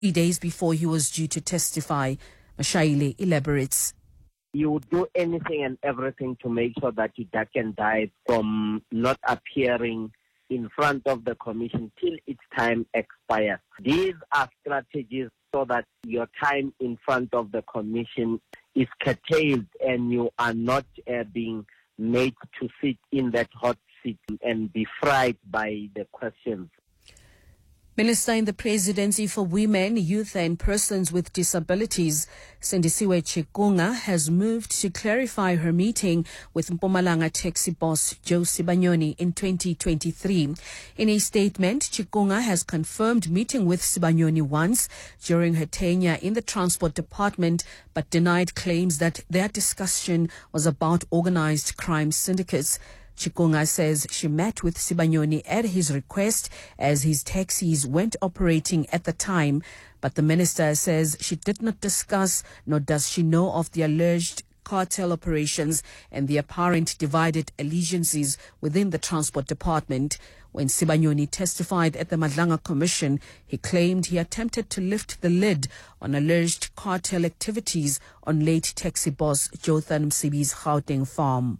days before he was due to testify. Mashaile elaborates. You would do anything and everything to make sure that you duck and dive from not appearing in front of the commission till its time expires. These are strategies so that your time in front of the commission is curtailed and you are not being made to sit in that hot seat and be fried by the questions. Minister in the Presidency for Women, Youth and Persons with Disabilities, Sendisiwe Chikunga, has moved to clarify her meeting with Mpumalanga taxi boss Joe Sibanyoni in 2023. In a statement, Chikunga has confirmed meeting with Sibanyoni once during her tenure in the Transport Department, but denied claims that their discussion was about organized crime syndicates. Chikunga says she met with Sibanyoni at his request as his taxis weren't operating at the time, but the minister says she did not discuss nor does she know of the alleged cartel operations and the apparent divided allegiances within the Transport Department. When Sibanyoni testified at the Madlanga Commission, he claimed he attempted to lift the lid on alleged cartel activities on late taxi boss Jotham Msibi's Gauteng farm.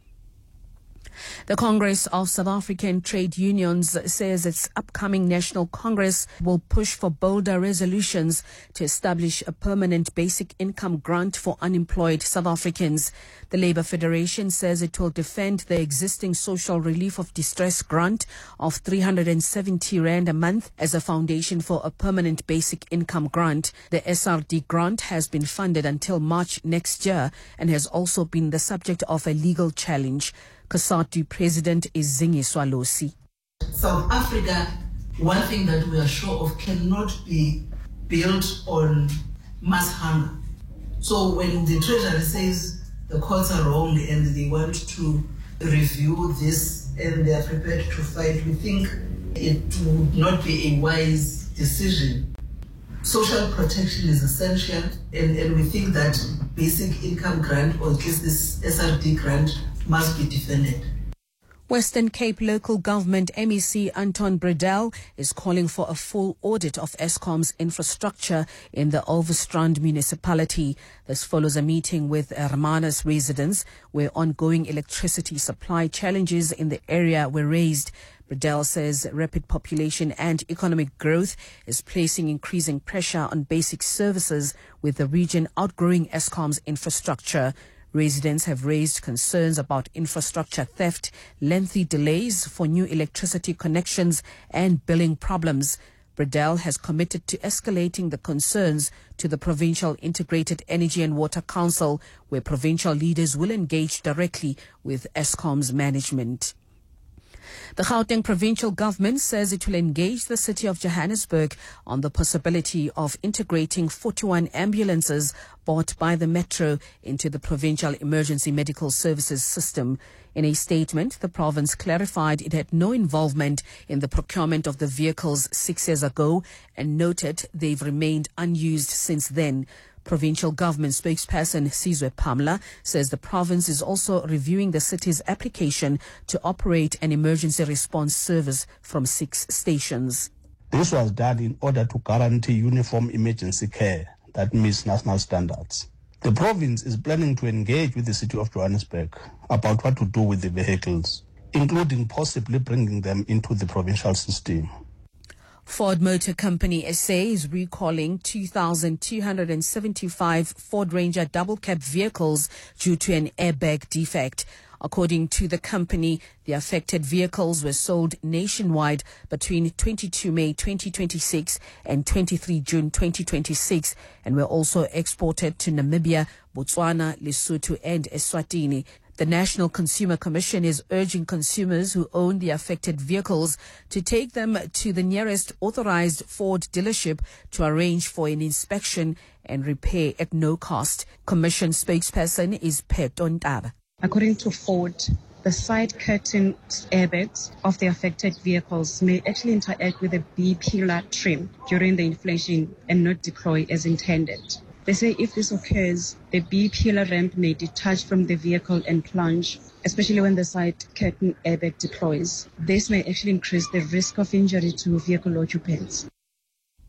The Congress of South African Trade Unions says its upcoming National Congress will push for bolder resolutions to establish a permanent basic income grant for unemployed South Africans. The Labour Federation says it will defend the existing social relief of distress grant of 370 Rand a month as a foundation for a permanent basic income grant. The SRD grant has been funded until March next year and has also been the subject of a legal challenge. COSATU President is Zingiswa Losi. South Africa, one thing that we are sure of, cannot be built on mass hunger. So when the Treasury says the courts are wrong and they want to review this and they are prepared to fight, we think it would not be a wise decision. Social protection is essential, and we think that basic income grant, or at least this SRD grant, must be defended. Western Cape Local Government MEC Anton Bredell is calling for a full audit of Eskom's infrastructure in the Overstrand municipality. This follows a meeting with Hermanus residents where ongoing electricity supply challenges in the area were raised. Bredell says rapid population and economic growth is placing increasing pressure on basic services, with the region outgrowing Eskom's infrastructure. Residents have raised concerns about infrastructure theft, lengthy delays for new electricity connections, and billing problems. Bredell has committed to escalating the concerns to the Provincial Integrated Energy and Water Council, where provincial leaders will engage directly with Eskom's management. The Gauteng provincial government says it will engage the city of Johannesburg on the possibility of integrating 41 ambulances bought by the Metro into the provincial emergency medical services system. In a statement, the province clarified it had no involvement in the procurement of the vehicles 6 years ago and noted they've remained unused since then. Provincial government spokesperson Sizwe Pamla says the province is also reviewing the city's application to operate an emergency response service from 6 stations. This was done in order to guarantee uniform emergency care that meets national standards. The province is planning to engage with the city of Johannesburg about what to do with the vehicles, including possibly bringing them into the provincial system. Ford Motor Company SA is recalling 2,275 Ford Ranger double cab vehicles due to an airbag defect. According to the company, the affected vehicles were sold nationwide between 22 May 2026 and 23 June 2026 and were also exported to Namibia, Botswana, Lesotho and Eswatini. The National Consumer Commission is urging consumers who own the affected vehicles to take them to the nearest authorized Ford dealership to arrange for an inspection and repair at no cost. Commission spokesperson is Pheto Ntaba. According to Ford, the side curtain airbags of the affected vehicles may actually interact with the B-pillar trim during the inflation and not deploy as intended. They say if this occurs, the B-pillar ramp may detach from the vehicle and plunge, especially when the side curtain airbag deploys. This may actually increase the risk of injury to vehicle occupants.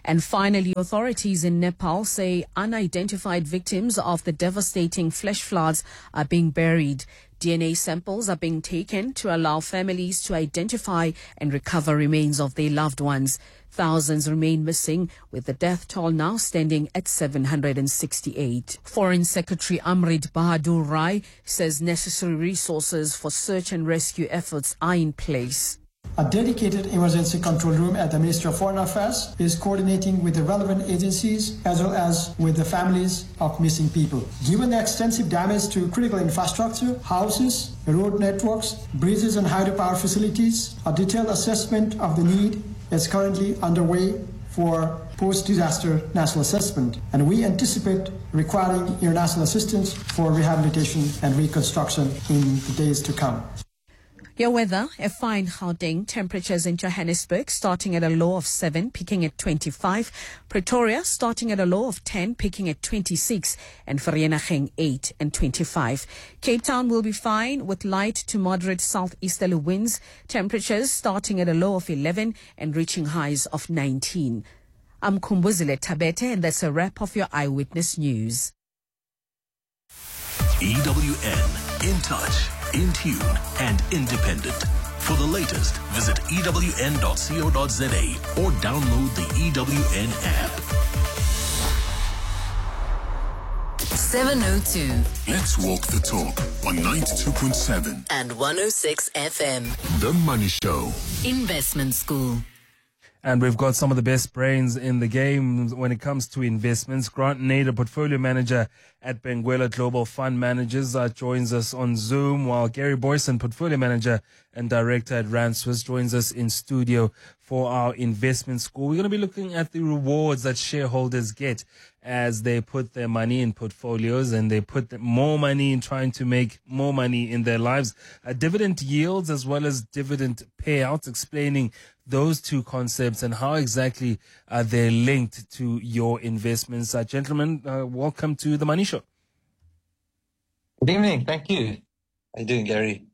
And finally, authorities in Nepal say unidentified victims of the devastating flash floods are being buried. DNA samples are being taken to allow families to identify and recover remains of their loved ones. Thousands remain missing, with the death toll now standing at 768. Foreign Secretary Amrit Bahadur Rai says necessary resources for search and rescue efforts are in place. A dedicated emergency control room at the Ministry of Foreign Affairs is coordinating with the relevant agencies as well as with the families of missing people. Given the extensive damage to critical infrastructure, houses, road networks, bridges and hydropower facilities, a detailed assessment of the need is currently underway for post-disaster national assessment, and we anticipate requiring international assistance for rehabilitation and reconstruction in the days to come. Your weather, a fine Gauteng. Temperatures in Johannesburg starting at a low of 7, peaking at 25. Pretoria starting at a low of 10, peaking at 26. And Vereeniging 8 and 25. Cape Town will be fine with light to moderate southeasterly winds. Temperatures starting at a low of 11 and reaching highs of 19. I'm Kumbuzile Tabete, and that's a wrap of your Eyewitness News. EWN, in touch, in tune and independent. For the latest, visit ewn.co.za or download the EWN app. 702. Let's walk the talk on 92.7 and 106 FM. The Money Show. Investment School. And we've got some of the best brains in the game when it comes to investments. Grant Nader, portfolio manager at Benguela Global Fund Managers, joins us on Zoom, while Gary Boyson, portfolio manager and director at Rand Swiss, joins us in studio for our investment school. We're going to be looking at the rewards that shareholders get as they put their money in portfolios and they put more money in trying to make more money in their lives. Dividend yields as well as dividend payouts, explaining those two concepts and how exactly they're linked to your investments. Gentlemen, welcome to The Money Show. Good evening. Thank you. How you doing, Gary?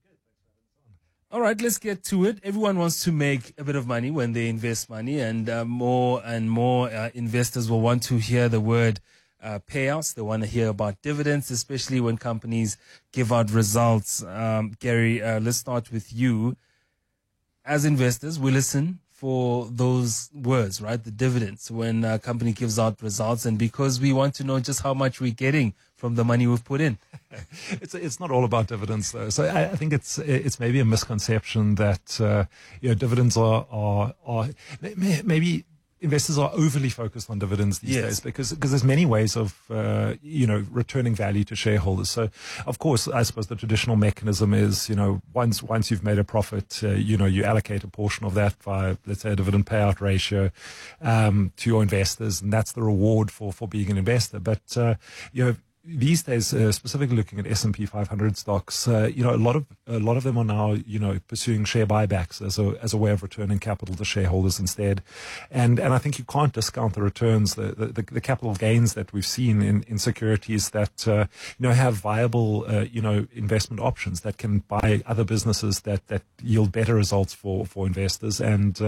All right, let's get to it. Everyone wants to make a bit of money when they invest money, and more investors will want to hear the word payouts. They want to hear about dividends, especially when companies give out results. Gary, let's start with you. As investors, we listen for those words, right? The dividends, when a company gives out results, and because we want to know just how much we're getting from the money we've put in. It's not all about dividends, though. So I think it's maybe a misconception that dividends are maybe investors are overly focused on dividends these days because there's many ways of returning value to shareholders. So of course, I suppose the traditional mechanism is once you've made a profit, you allocate a portion of that via, let's say, a dividend payout ratio to your investors, and that's the reward for being an investor. But these days, specifically looking at S&P 500 stocks, a lot of them are now, pursuing share buybacks as a way of returning capital to shareholders instead. And I think you can't discount the returns, the capital gains that we've seen in securities that, have viable, investment options that can buy other businesses that yield better results for investors and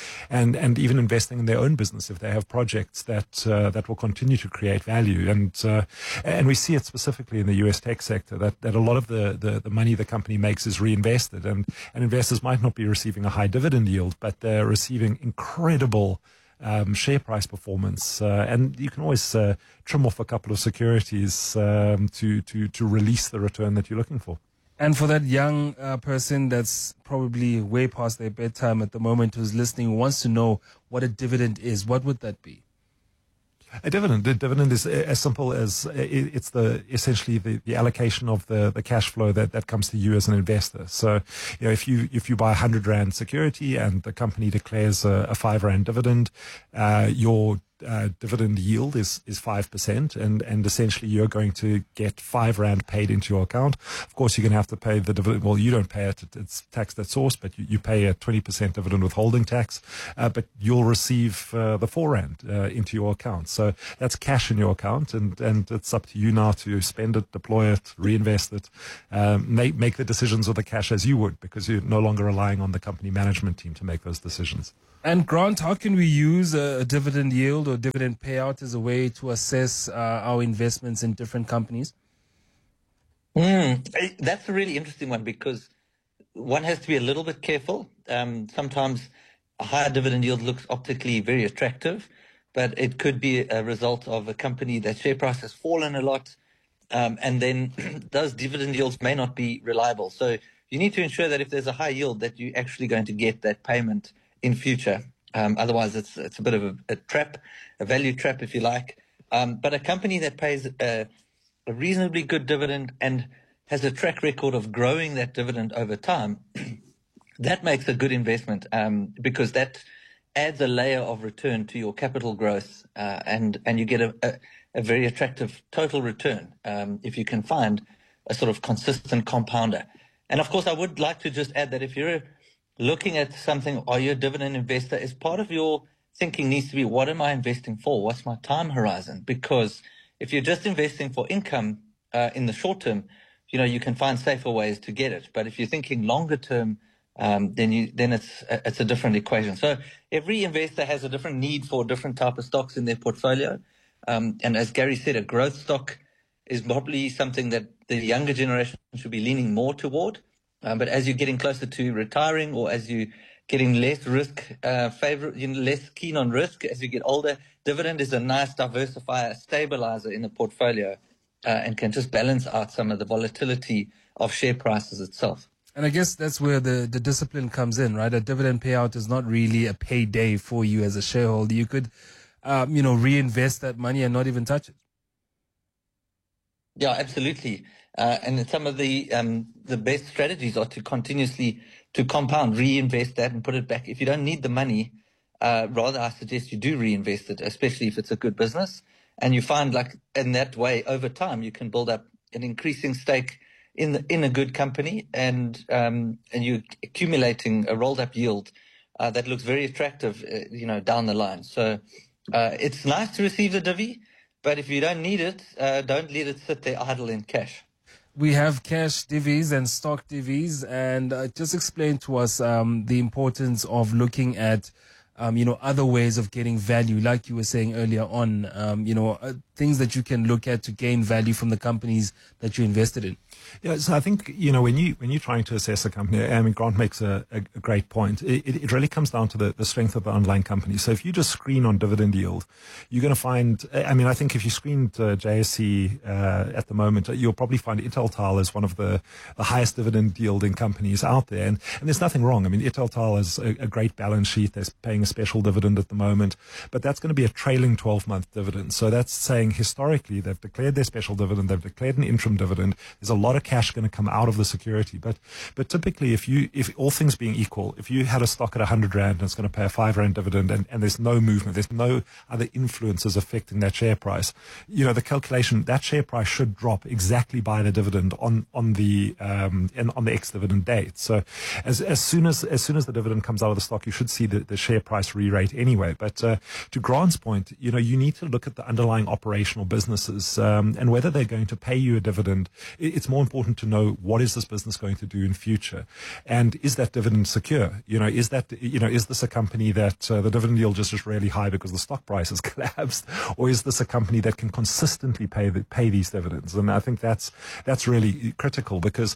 even investing in their own business if they have projects that will continue to create value. And we see it specifically in the US tech sector that a lot of the money the company makes is reinvested, and investors might not be receiving a high dividend yield, but they're receiving incredible share price performance, and you can always trim off a couple of securities to release the return that you're looking for. And for that young person that's probably way past their bedtime at the moment, who's listening, who wants to know what a dividend is, what would that be? A dividend. The dividend is as simple as it's essentially the allocation of the cash flow that comes to you as an investor. So, if you buy 100 Rand security and the company declares a 5 Rand dividend, your dividend yield is 5%, and essentially you're going to get R5 paid into your account. Of course, you're going to have to pay the dividend. Well, you don't pay it; it's taxed at source, but you pay a 20% dividend withholding tax. But you'll receive the R4 into your account. So that's cash in your account, and it's up to you now to spend it, deploy it, reinvest it, make the decisions with the cash as you would, because you're no longer relying on the company management team to make those decisions. And Grant, how can we use a dividend yield or dividend payout as a way to assess our investments in different companies? That's a really interesting one, because one has to be a little bit careful. Sometimes a higher dividend yield looks optically very attractive, but it could be a result of a company that share price has fallen a lot, and then those dividend yields may not be reliable. So you need to ensure that if there's a high yield, that you're actually going to get that payment in future. Otherwise, it's a bit of a trap, a value trap, if you like. But a company that pays a reasonably good dividend and has a track record of growing that dividend over time, that makes a good investment, because that adds a layer of return to your capital growth, and you get a very attractive total return if you can find a sort of consistent compounder. And of course, I would like to just add that if you're looking at something, are you a dividend investor, is part of your thinking needs to be, what am I investing for? What's my time horizon? Because if you're just investing for income in the short term, you can find safer ways to get it. But if you're thinking longer term, then it's a different equation. So every investor has a different need for different type of stocks in their portfolio. And as Gary said, a growth stock is probably something that the younger generation should be leaning more toward. But as you're getting closer to retiring, or as you're getting less risk less keen on risk as you get older, dividend is a nice diversifier, stabilizer in the portfolio, and can just balance out some of the volatility of share prices itself. And I guess that's where the discipline comes in, right? A dividend payout is not really a payday for you as a shareholder. You could, reinvest that money and not even touch it. Yeah, absolutely. And some of the best strategies are to continuously to compound, reinvest that and put it back. If you don't need the money, rather I suggest you do reinvest it, especially if it's a good business. And you find, like, in that way, over time, you can build up an increasing stake in a good company, and you're accumulating a rolled up yield that looks very attractive, down the line. So it's nice to receive the divvy, but if you don't need it, don't let it sit there idle in cash. We have cash divvies and stock divvies, and just explain to us the importance of looking at other ways of getting value, like you were saying earlier on, things that you can look at to gain value from the companies that you invested in. Yeah, so I think, when you're trying to assess a company, I mean, Grant makes a great point. It really comes down to the strength of the underlying company. So if you just screen on dividend yield, you're going to find, I think if you screened JSE at the moment, you'll probably find Italtile as one of the highest dividend yielding companies out there. And there's nothing wrong. I mean, Italtile has a great balance sheet. They're paying a special dividend at the moment, but that's going to be a trailing 12-month dividend. So that's saying historically they've declared their special dividend, they've declared an interim dividend. There's a lot of cash going to come out of the security. But typically, if all things being equal, if you had a stock at 100 Rand and it's going to pay a 5 Rand dividend, and there's no movement, there's no other influences affecting that share price, the calculation, that share price should drop exactly by the dividend on the ex-dividend date. So as soon as the dividend comes out of the stock, you should see the share price re-rate anyway. But to Grant's point, you need to look at the underlying operational businesses, and whether they're going to pay you a dividend. It's more important to know, what is this business going to do in future, and is that dividend secure? Is this a company that the dividend yield is just really high because the stock price has collapsed, or is this a company that can consistently pay these dividends? And I think that's really critical, because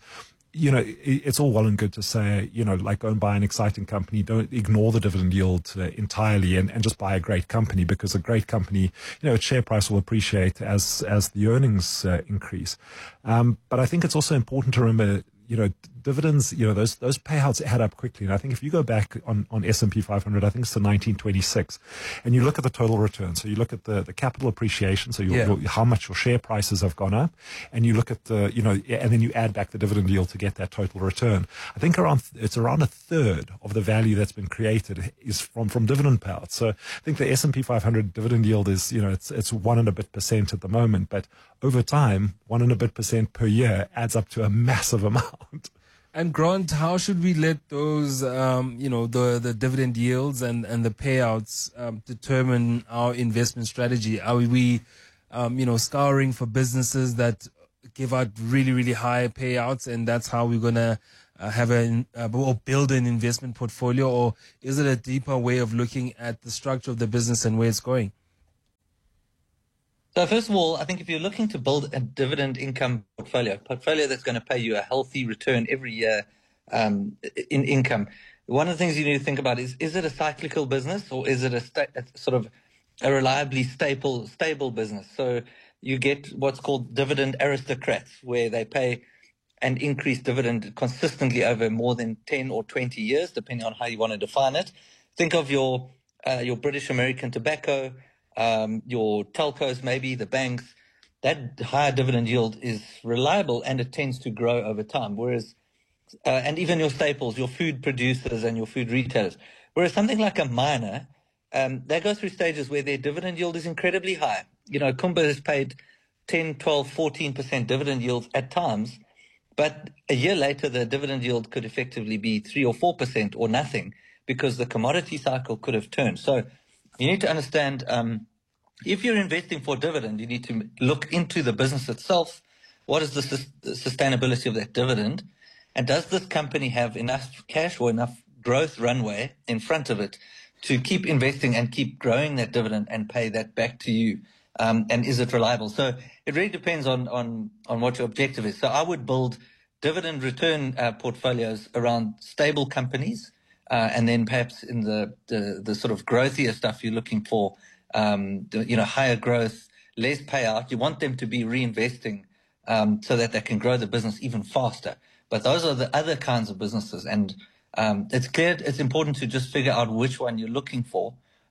it's all well and good to say, like, go and buy an exciting company. Don't ignore the dividend yield entirely and just buy a great company, because a great company, its share price will appreciate as the earnings increase. But I think it's also important to remember, dividends, those payouts add up quickly. And I think if you go back on S&P 500, I think it's to 1926, and you look at the total return. So you look at the capital appreciation, so how much your share prices have gone up, and you look at and then you add back the dividend yield to get that total return. I think it's around a third of the value that's been created is from dividend payouts. So I think the S&P 500 dividend yield is, it's 1 and a bit % at the moment, but over time, 1 and a bit % per year adds up to a massive amount. And Grant, how should we let those, the dividend yields and the payouts determine our investment strategy? Are we, scouring for businesses that give out really, really high payouts, and that's how we're going to or build an investment portfolio? Or is it a deeper way of looking at the structure of the business and where it's going? So first of all, I think if you're looking to build a dividend income portfolio that's going to pay you a healthy return every year in income, one of the things you need to think about is it a cyclical business, or is it a sort of a reliably stable business? So you get what's called dividend aristocrats, where they pay an increased dividend consistently over more than 10 or 20 years, depending on how you want to define it. Think of your British American Tobacco, your telcos, maybe the banks. That higher dividend yield is reliable, and it tends to grow over time. Whereas, and even your staples, your food producers and your food retailers. Whereas something like a miner, they go through stages where their dividend yield is incredibly high. Kumba has paid 10, 12, 14% dividend yields at times, but a year later the dividend yield could effectively be 3 or 4% or nothing, because the commodity cycle could have turned. So you need to understand, if you're investing for dividend, you need to look into the business itself. What is the sustainability of that dividend? And does this company have enough cash or enough growth runway in front of it to keep investing and keep growing that dividend and pay that back to you? And is it reliable? So it really depends on what your objective is. So I would build dividend return portfolios around stable companies, and then perhaps in the sort of growthier stuff you're looking for, higher growth, less payout. You want them to be reinvesting so that they can grow the business even faster. But those are the other kinds of businesses, and it's important to just figure out which one you're looking for,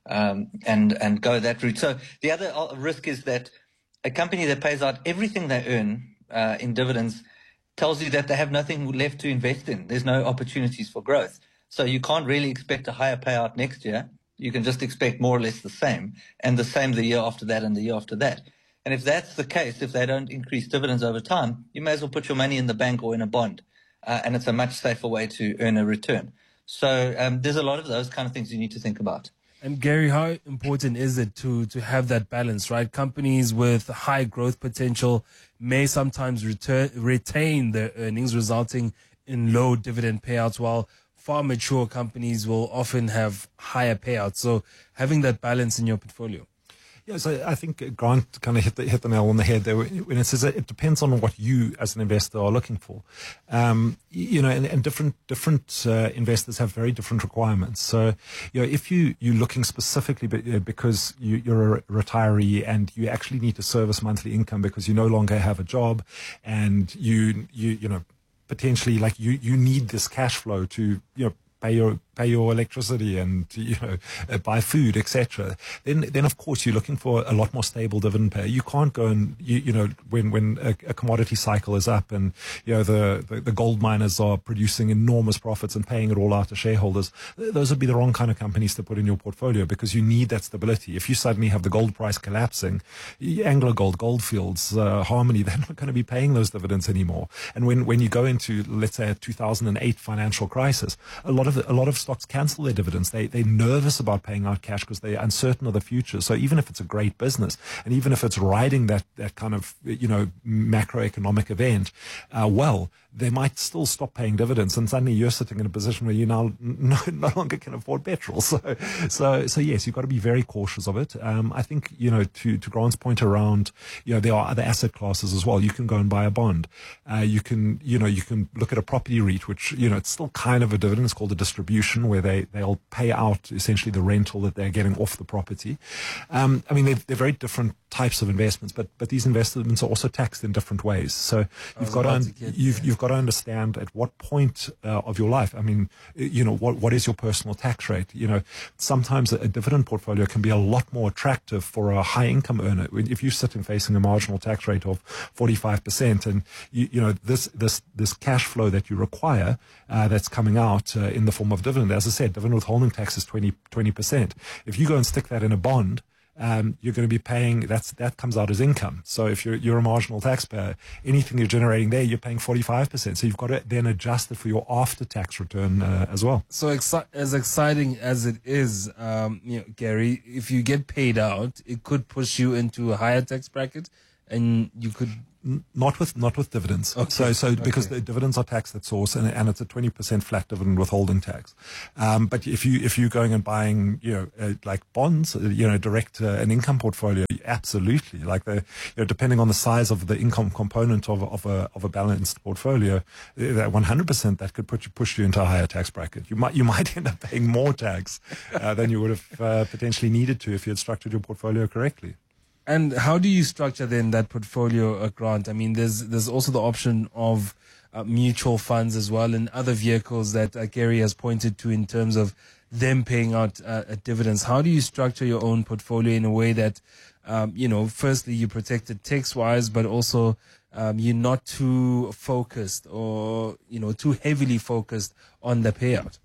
and go that route. So the other risk is that a company that pays out everything they earn in dividends tells you that they have nothing left to invest in. There's no opportunities for growth. So you can't really expect a higher payout next year. You can just expect more or less the same, and the same the year after that and the year after that. And if that's the case, if they don't increase dividends over time, you may as well put your money in the bank or in a bond, and it's a much safer way to earn a return. So there's a lot of those kind of things you need to think about. And Gary, how important is it to have that balance, right? Companies with high growth potential may sometimes retain their earnings, resulting in low dividend payouts, while far mature companies will often have higher payouts. So having that balance in your portfolio. Yeah, so I think Grant kind of hit the nail on the head there when it says that it depends on what you as an investor are looking for. And different investors have very different requirements. So, if you're looking specifically because you're a retiree and you actually need to service monthly income because you no longer have a job, and you potentially like you need this cash flow to pay your electricity and buy food, etc. Then of course you're looking for a lot more stable dividend pay. You can't go and when a commodity cycle is up and the gold miners are producing enormous profits and paying it all out to shareholders, those would be the wrong kind of companies to put in your portfolio, because you need that stability. If you suddenly have the gold price collapsing, AngloGold, Goldfields, Harmony, they're not going to be paying those dividends anymore. And when you go into, let's say, a 2008 financial crisis, a lot of stocks cancel their dividends. They're nervous about paying out cash because they're uncertain of the future. So even if it's a great business, and even if it's riding that kind of macroeconomic event, they might still stop paying dividends, and suddenly you're sitting in a position where you now no longer can afford petrol. So yes, you've got to be very cautious of it. I think to Grant's point around there are other asset classes as well. You can go and buy a bond. You can look at a property REIT, which it's still kind of a dividend. It's called a distribution, where they'll pay out essentially the rental that they're getting off the property. They're very different types of investments, but these investments are also taxed in different ways. So you've got to understand at what point of your life. I mean, what is your personal tax rate? Sometimes a dividend portfolio can be a lot more attractive for a high income earner. If you're sitting facing a marginal tax rate of 45%, and this cash flow that you require that's coming out in the form of dividend, as I said, dividend withholding tax is 20%. If you go and stick that in a bond, you're going to be paying, that comes out as income. So if you're a marginal taxpayer, anything you're generating there, you're paying 45%. So you've got to then adjust it for your after-tax return as well. So as exciting as it is, Gary, if you get paid out, it could push you into a higher tax bracket, and you could... Not with dividends. Okay. So because the dividends are taxed at source, and it's a 20% flat dividend withholding tax. But if you're going and buying, like bonds, direct an income portfolio, absolutely. Like depending on the size of the income component of a balanced portfolio, that 100% that could push you into a higher tax bracket. You might end up paying more tax than you would have potentially needed to if you had structured your portfolio correctly. And how do you structure then that portfolio, Grant? I mean, there's also the option of mutual funds as well, and other vehicles that Gary has pointed to in terms of them paying out dividends. How do you structure your own portfolio in a way that, firstly you protect it tax-wise, but also you're not too focused or, too heavily focused on the payout?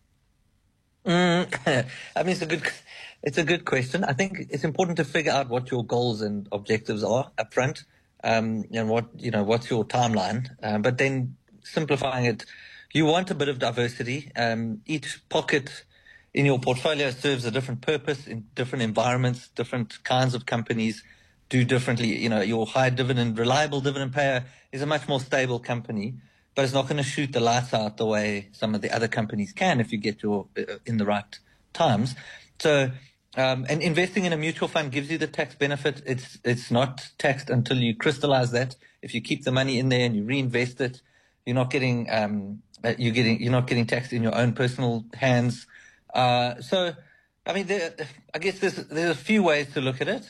I mean, it's a good question. I think it's important to figure out what your goals and objectives are up front, and what's your timeline. But then simplifying it, you want a bit of diversity. Each pocket in your portfolio serves a different purpose in different environments. Different kinds of companies do differently. Your high dividend, reliable dividend payer is a much more stable company, but it's not going to shoot the lights out the way some of the other companies can if you get in the right times. So, and investing in a mutual fund gives you the tax benefit. It's not taxed until you crystallize that. If you keep the money in there and you reinvest it, you're not getting taxed in your own personal hands. So, I mean, I guess there's a few ways to look at it.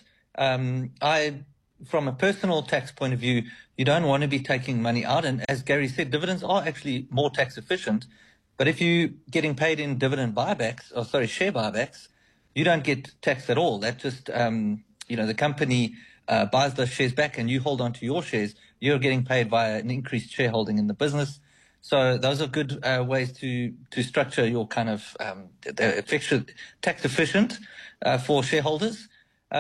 From a personal tax point of view, you don't want to be taking money out. And as Gary said, dividends are actually more tax efficient. But if you're getting paid in share buybacks, you don't get taxed at all. That just, the company buys those shares back and you hold on to your shares. You're getting paid via an increased shareholding in the business. So those are good ways to structure your kind of tax efficient for shareholders.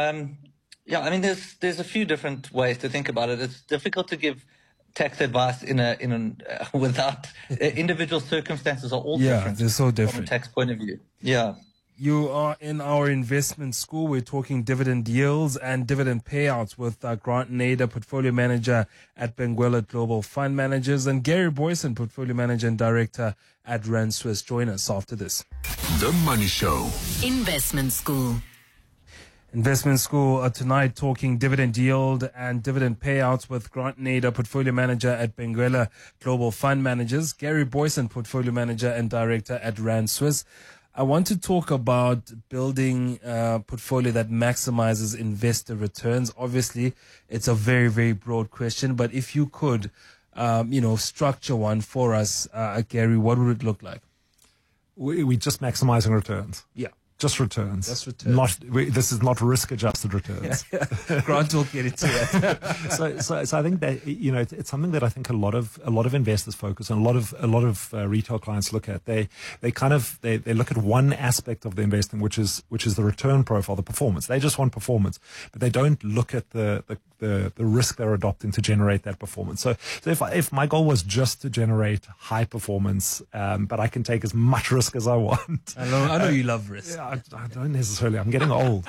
I mean, there's a few different ways to think about it. It's difficult to give tax advice without individual circumstances are all different. Yeah, they're so different from a tax point of view. Yeah. You are in our investment school. We're talking dividend yields and dividend payouts with Grant Nader, portfolio manager at Benguela Global Fund Managers, and Gary Boyson, portfolio manager and director at Rand Swiss. Join us after this. The Money Show. Investment School. Investment School tonight talking dividend yield and dividend payouts with Grant Nader, portfolio manager at Benguela Global Fund Managers, Gary Boyson, portfolio manager and director at Rand Swiss. I want to talk about building a portfolio that maximizes investor returns. Obviously, it's a very, very broad question, but if you could, structure one for us, Gary, what would it look like? We just maximizing returns. Yeah. Just returns. Just returns. This is not risk-adjusted returns. Grant will get into it. So I think that it's something that I think a lot of investors focus on. A lot of retail clients look at. They look at one aspect of the investing, which is the return profile, the performance. They just want performance, but they don't look at the risk they're adopting to generate that performance. So if my goal was just to generate high performance, but I can take as much risk as I want. I know you love risk. I don't necessarily. I'm getting old,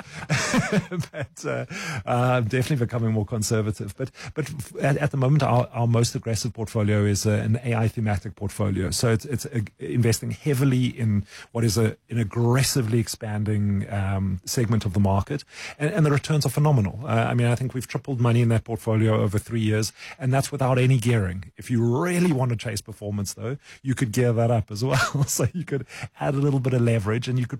but I'm definitely becoming more conservative. But at the moment, our most aggressive portfolio is an AI thematic portfolio. So it's investing heavily in what is an aggressively expanding segment of the market, and the returns are phenomenal. I mean, I think we've tripled money in that portfolio over 3 years, and that's without any gearing. If you really want to chase performance, though, you could gear that up as well. So you could add a little bit of leverage, and you could probably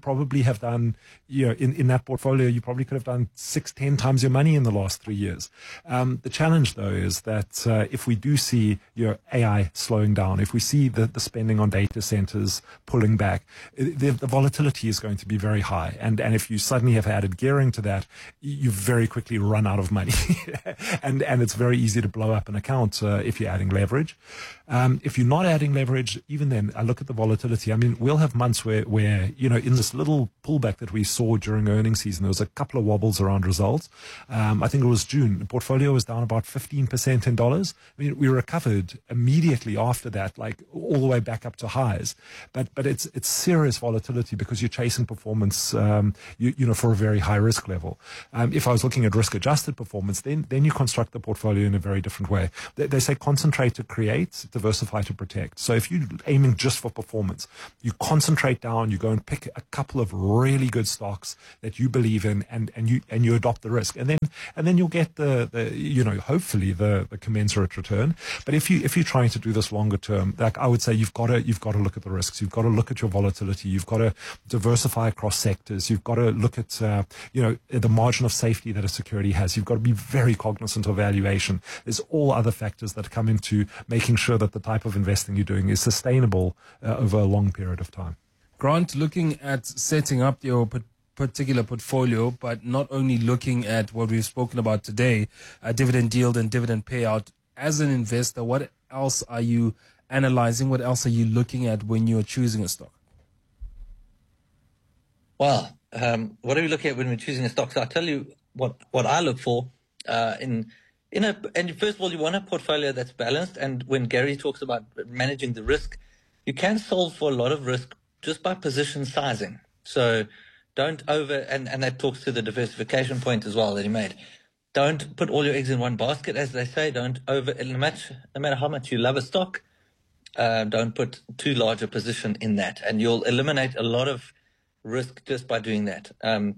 have done, in that portfolio, you probably could have done 6-10 times your money in the last 3 years. The challenge, though, is that if we do see AI slowing down, if we see the spending on data centers pulling back, the volatility is going to be very high. And if you suddenly have added gearing to that, you very quickly run out of money. and it's very easy to blow up an account if you're adding leverage. If you're not adding leverage, even then, I look at the volatility. I mean, we'll have months where in this little pullback that we saw during earnings season, there was a couple of wobbles around results. I think it was June. The portfolio was down about 15% in dollars. I mean, we recovered immediately after that, like all the way back up to highs. But it's serious volatility because you're chasing performance, for a very high risk level. If I was looking at risk adjusted performance, then you construct the portfolio in a very different way. They say concentrate to create, diversify to protect. So if you're aiming just for performance, you concentrate down, you go and pick a couple of really good stocks that you believe in, and you adopt the risk, and then you'll get hopefully the commensurate return. But if you're trying to do this longer term, like I would say, you've got to look at the risks, you've got to look at your volatility, you've got to diversify across sectors, you've got to look at the margin of safety that a security has. You've got to be very cognizant of valuation. There's all other factors that come into making sure that the type of investing you're doing is sustainable over a long period of time. Grant, looking at setting up your particular portfolio, but not only looking at what we've spoken about today, dividend yield and dividend payout, as an investor, what else are you analyzing? What else are you looking at when you're choosing a stock? Well, what are we looking at when we're choosing a stock? So I'll tell you what I look for and first of all, you want a portfolio that's balanced. And when Gary talks about managing the risk, you can solve for a lot of risk just by position sizing. So don't and that talks to the diversification point as well that he made. Don't put all your eggs in one basket, as they say. Don't no matter how much you love a stock, don't put too large a position in that, and you'll eliminate a lot of risk just by doing that.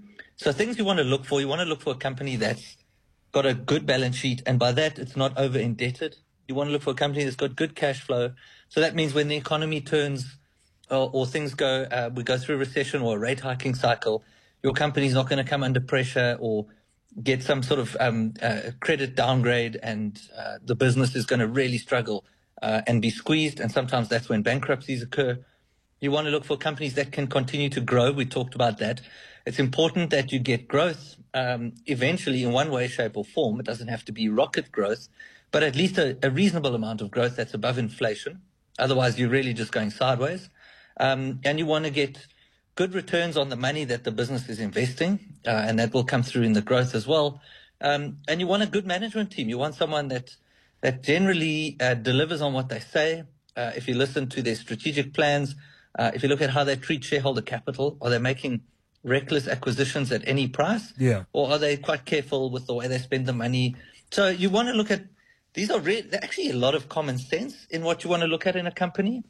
So things you want to look for a company that's got a good balance sheet, and by that it's not over indebted. You want to look for a company that's got good cash flow. So that means when the economy turns or things we go through a recession or a rate hiking cycle, your company's not going to come under pressure or get some sort of credit downgrade, and the business is going to really struggle and be squeezed. And sometimes that's when bankruptcies occur. You want to look for companies that can continue to grow. We talked about that. It's important that you get growth eventually in one way, shape or form. It doesn't have to be rocket growth, but at least a reasonable amount of growth that's above inflation. Otherwise, you're really just going sideways. And you want to get good returns on the money that the business is investing, and that will come through in the growth as well. And you want a good management team. You want someone that generally delivers on what they say. If you listen to their strategic plans, if you look at how they treat shareholder capital, are they making reckless acquisitions at any price? Yeah. Or are they quite careful with the way they spend the money? So you want to look at, these are actually a lot of common sense in what you want to look at in a company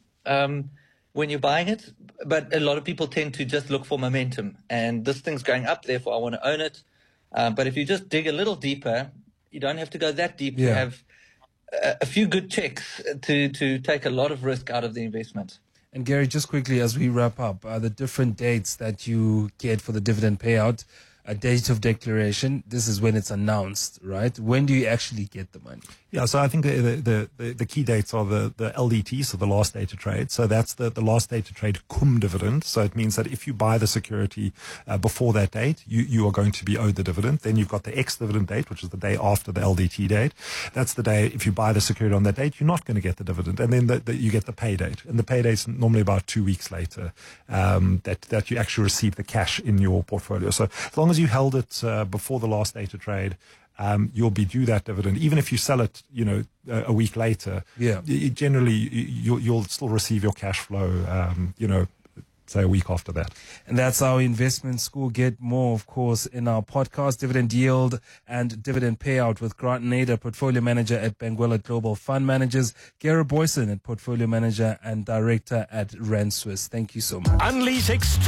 when you're buying it. But a lot of people tend to just look for momentum, and this thing's going up, therefore I want to own it. But if you just dig a little deeper, you don't have to go that deep. Yeah. You have a few good checks to take a lot of risk out of the investment. And Gary, just quickly as we wrap up, the different dates that you get for the dividend payout, a date of declaration, this is when it's announced, right? When do you actually get the money? Yeah, so I think the key dates are the LDT, so the last day to trade. So that's the last day to trade cum dividend. So it means that if you buy the security before that date, you are going to be owed the dividend. Then you've got the ex-dividend date, which is the day after the LDT date. That's the day, if you buy the security on that date, you're not going to get the dividend. And then you get the pay date. And the pay date's normally about 2 weeks later that you actually receive the cash in your portfolio. So as long as you held it before the last day to trade, you'll be due that dividend. Even if you sell it, a week later, generally you'll still receive your cash flow, say a week after that. And that's our investment school. Get more, of course, in our podcast, Dividend Yield and Dividend Payout with Grant Nader, Portfolio Manager at Benguela Global Fund Managers, Gary Boyson, Portfolio Manager and Director at Rand Swiss. Thank you so much. Unleash extraordinary.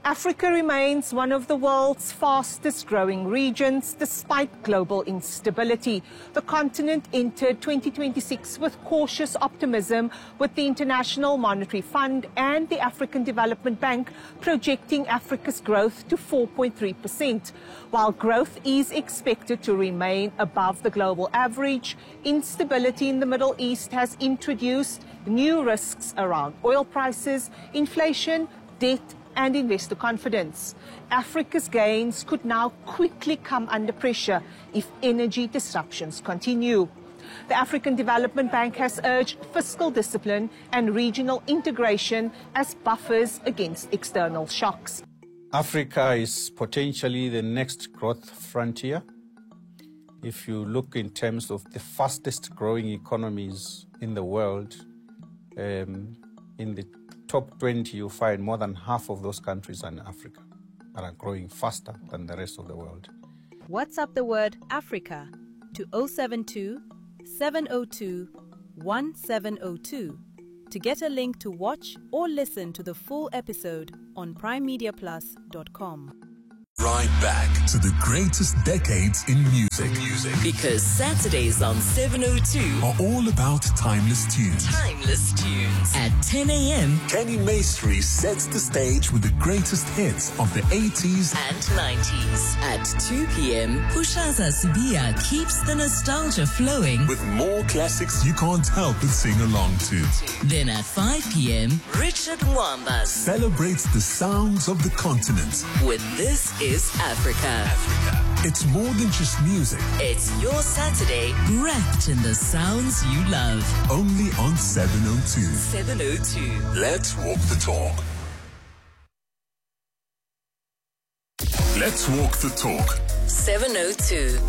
Africa remains one of the world's fastest growing regions despite global instability. The continent entered 2026 with cautious optimism, with the International Monetary Fund and the African Development Bank projecting Africa's growth to 4.3%. While growth is expected to remain above the global average, instability in the Middle East has introduced new risks around oil prices, inflation, debt, and investor confidence. Africa's gains could now quickly come under pressure if energy disruptions continue. The African Development Bank has urged fiscal discipline and regional integration as buffers against external shocks. Africa is potentially the next growth frontier. If you look in terms of the fastest growing economies in the world, in the top 20, you find more than half of those countries are in Africa and are growing faster than the rest of the world. WhatsApp the word Africa to 072 702 1702 to get a link to watch or listen to the full episode on primemediaplus.com. Right back to the greatest decades in music. Because Saturdays on 702 are all about timeless tunes. Timeless tunes. At 10 a.m. Kenny Maestri sets the stage with the greatest hits of the 80s and 90s. At 2 p.m. Pushaza Sibia keeps the nostalgia flowing with more classics you can't help but sing along to. Then at 5 p.m. Richard Nwambas celebrates the sounds of the continent with This Is Africa. It's more than just music. It's your Saturday wrapped in the sounds you love. Only on 702. 702. Let's walk the talk. Let's walk the talk. 702.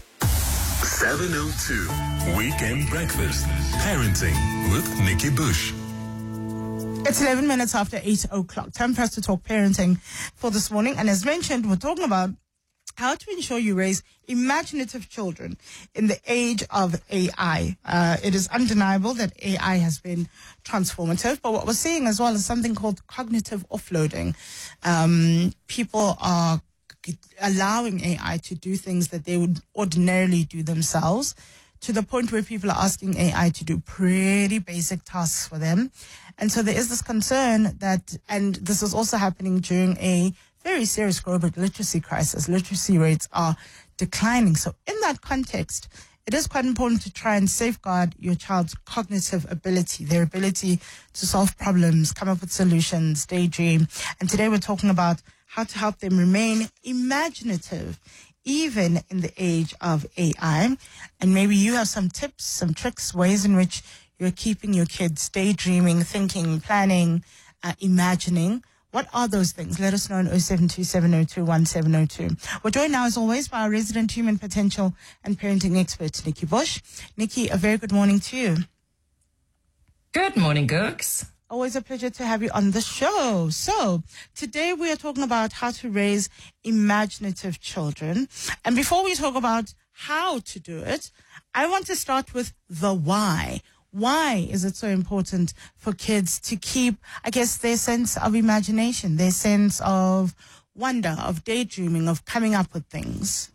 702. Weekend Breakfast. Parenting with Nikki Bush. It's 11 minutes after 8 o'clock. Time for us to talk parenting for this morning. And as mentioned, we're talking about how to ensure you raise imaginative children in the age of AI. It is undeniable that AI has been transformative, but what we're seeing as well is something called cognitive offloading. People are allowing AI to do things that they would ordinarily do themselves, to the point where people are asking AI to do pretty basic tasks for them. And so there is this concern that, and this is also happening during a very serious global literacy crisis. Literacy rates are declining. So in that context, it is quite important to try and safeguard your child's cognitive ability, their ability to solve problems, come up with solutions, daydream. And today we're talking about how to help them remain imaginative even in the age of AI. And maybe you have some tips, some tricks, ways in which you're keeping your kids daydreaming, thinking, planning, imagining. What are those things? Let us know on 0727021702. We're joined now, as always, by our resident human potential and parenting expert, Nikki Bush. Nikki, a very good morning to you. Good morning, Gooks. Always a pleasure to have you on the show. So today we are talking about how to raise imaginative children. And before we talk about how to do it, I want to start with the why. Why is it so important for kids to keep, I guess, their sense of imagination, their sense of wonder, of daydreaming, of coming up with things?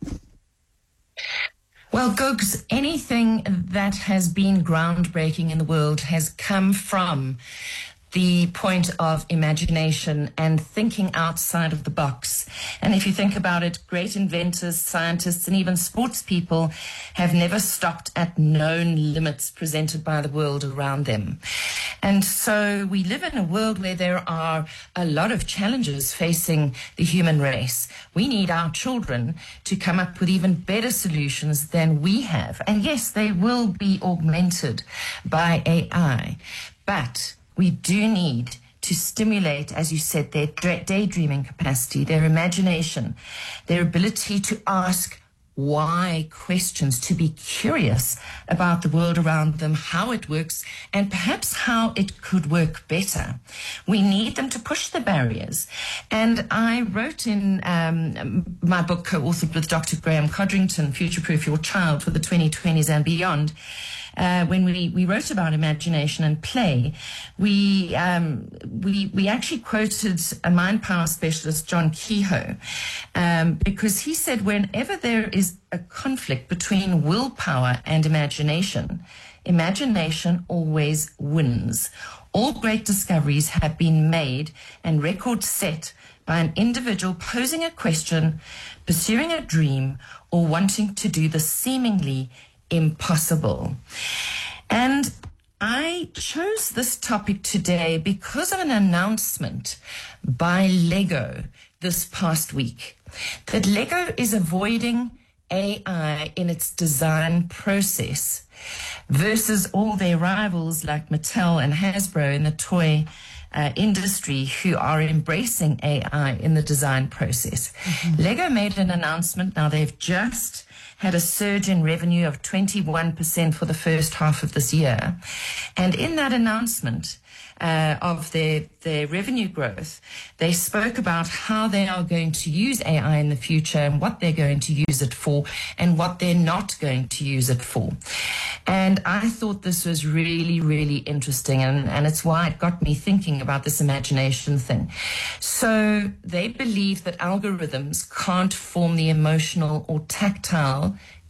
Well, Googs, anything that has been groundbreaking in the world has come from the point of imagination and thinking outside of the box. And if you think about it, great inventors, scientists, and even sports people have never stopped at known limits presented by the world around them. And so we live in a world where there are a lot of challenges facing the human race. We need our children to come up with even better solutions than we have. And yes, they will be augmented by AI, but we do need to stimulate, as you said, their daydreaming capacity, their imagination, their ability to ask why questions, to be curious about the world around them, how it works, and perhaps how it could work better. We need them to push the barriers. And I wrote in my book, co-authored with Dr. Graham Codrington, Future-Proof Your Child for the 2020s and Beyond, when we wrote about imagination and play, we actually quoted a mind power specialist, John Kehoe, because he said whenever there is a conflict between willpower and imagination, imagination always wins. All great discoveries have been made and records set by an individual posing a question, pursuing a dream, or wanting to do the seemingly impossible. And I chose this topic today because of an announcement by Lego this past week that Lego is avoiding AI in its design process versus all their rivals like Mattel and Hasbro in the toy industry who are embracing AI in the design process. Lego made an announcement. Now they've just had a surge in revenue of 21% for the first half of this year. And in that announcement of their revenue growth, they spoke about how they are going to use AI in the future and what they're going to use it for and what they're not going to use it for. And I thought this was really, really interesting, and it's why it got me thinking about this imagination thing. So they believe that algorithms can't form the emotional or tactile